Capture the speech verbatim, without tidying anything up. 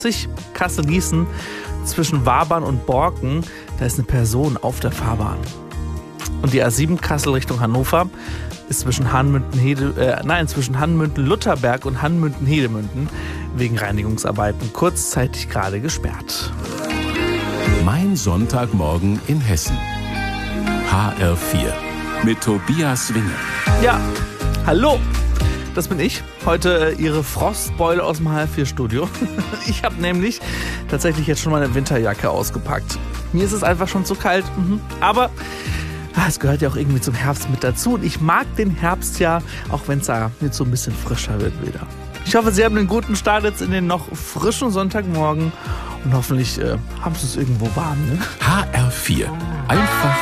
Kassel-Gießen zwischen Wabern und Borken, da ist eine Person auf der Fahrbahn. Und die A sieben Kassel Richtung Hannover ist zwischen Hanmünden, äh, nein, zwischen Hanmünden-Lutherberg und Hanmünden-Hedemünden wegen Reinigungsarbeiten kurzzeitig gerade gesperrt. Mein Sonntagmorgen in Hessen. H R vier mit Tobias Winge. Ja, hallo, das bin ich. Heute äh, Ihre Frostbeule aus dem H R vier Studio. Ich habe nämlich tatsächlich jetzt schon meine Winterjacke ausgepackt. Mir ist es einfach schon zu kalt, mhm. aber ah, es gehört ja auch irgendwie zum Herbst mit dazu. Und ich mag den Herbst ja, auch wenn es da jetzt so ein bisschen frischer wird wieder. Ich hoffe, Sie haben einen guten Start jetzt in den noch frischen Sonntagmorgen. Und hoffentlich äh, haben Sie es irgendwo warm. Ne? H R vier. Einfach